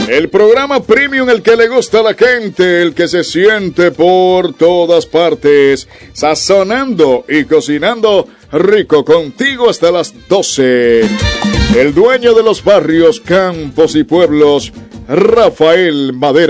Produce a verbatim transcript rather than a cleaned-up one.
El programa premium, el que le gusta a la gente, el que se siente por todas partes, sazonando y cocinando rico contigo hasta las doce. El dueño de los barrios, campos y pueblos, Rafael Madera.